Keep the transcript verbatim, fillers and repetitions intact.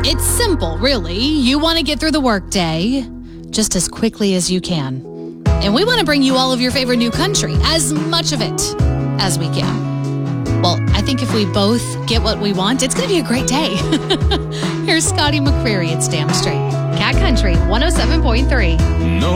It's simple, really. You want to get through the workday just as quickly as you can. And we want to bring you all of your favorite new country, as much of it as we can. Well, I think if we both get what we want, it's going to be a great day. Here's Scotty McCreery. It's Damn Straight. Cat Country one oh seven point three. No.